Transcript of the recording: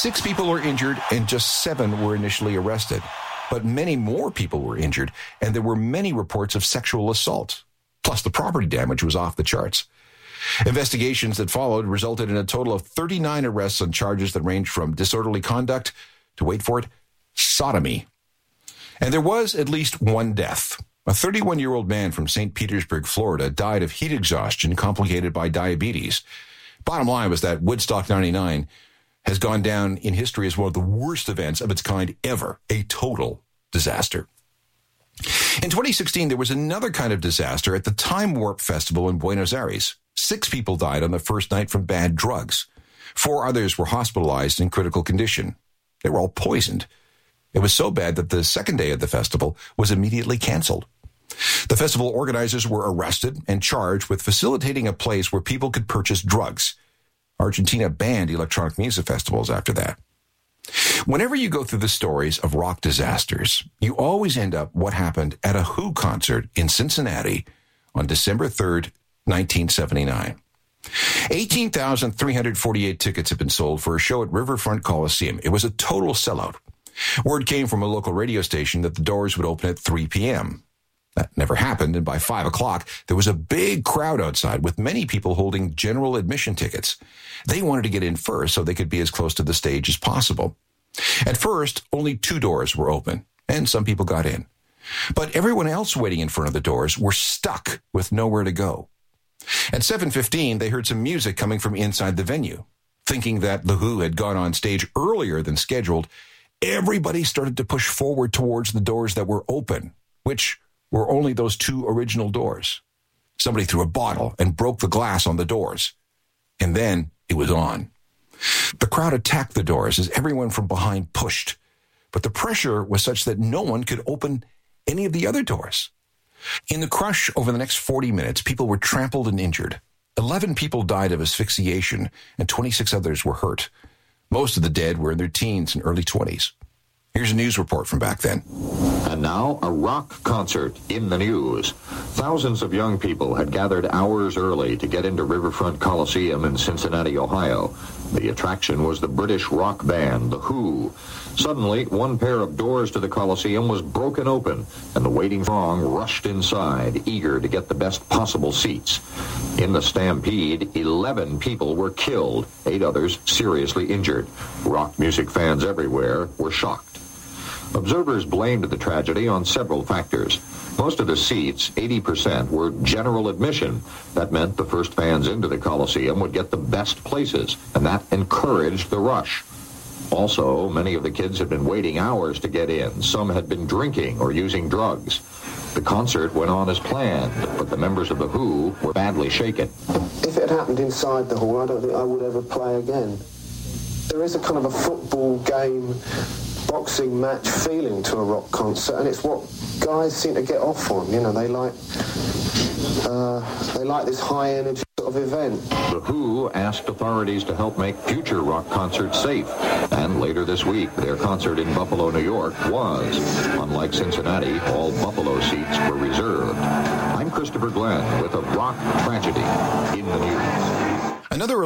6 people were injured and just 7 were initially arrested. But many more people were injured, and there were many reports of sexual assault. Plus, the property damage was off the charts. Investigations that followed resulted in a total of 39 arrests on charges that ranged from disorderly conduct to, wait for it, sodomy. And there was at least one death. A 31-year-old man from St. Petersburg, Florida, died of heat exhaustion complicated by diabetes. Bottom line was that Woodstock 99 has gone down in history as one of the worst events of its kind ever, a total disaster. In 2016, there was another kind of disaster at the Time Warp Festival in Buenos Aires. 6 people died on the first night from bad drugs. 4 others were hospitalized in critical condition. They were all poisoned. It was so bad that the second day of the festival was immediately canceled. The festival organizers were arrested and charged with facilitating a place where people could purchase drugs. Argentina banned electronic music festivals after that. Whenever you go through the stories of rock disasters, you always end up what happened at a Who concert in Cincinnati on December 3rd, 1979. 18,348 tickets had been sold for a show at Riverfront Coliseum. It was a total sellout. Word came from a local radio station that the doors would open at 3 p.m. That never happened, and by 5 o'clock, there was a big crowd outside with many people holding general admission tickets. They wanted to get in first so they could be as close to the stage as possible. At first, only 2 doors were open, and some people got in. But everyone else waiting in front of the doors were stuck with nowhere to go. At 7:15, they heard some music coming from inside the venue. Thinking that The Who had gone on stage earlier than scheduled, everybody started to push forward towards the doors that were open, which were only those 2 original doors. Somebody threw a bottle and broke the glass on the doors. And then it was on. The crowd attacked the doors as everyone from behind pushed. But the pressure was such that no one could open any of the other doors. In the crush over the next 40 minutes, people were trampled and injured. 11 people died of asphyxiation, and 26 others were hurt. Most of the dead were in their teens and early 20s. Here's a news report from back then. And now, a rock concert in the news. Thousands of young people had gathered hours early to get into Riverfront Coliseum in Cincinnati, Ohio. The attraction was the British rock band, The Who. Suddenly, one pair of doors to the Coliseum was broken open, and the waiting throng rushed inside, eager to get the best possible seats. In the stampede, 11 people were killed, 8 others seriously injured. Rock music fans everywhere were shocked. Observers blamed the tragedy on several factors. Most of the seats, 80%, were general admission. That meant the first fans into the Coliseum would get the best places, and that encouraged the rush. Also, many of the kids had been waiting hours to get in. Some had been drinking or using drugs. The concert went on as planned, but the members of The Who were badly shaken. If it had happened inside the hall, I don't think I would ever play again. There is a kind of a football game, boxing match feeling to a rock concert, and it's what guys seem to get off on. You know, they like this high energy sort of event. The Who asked authorities to help make future rock concerts safe, and later this week, their concert in Buffalo, New York was. Unlike Cincinnati, all Buffalo seats were reserved. I'm Christopher Glenn with a rock tragedy in the news. Another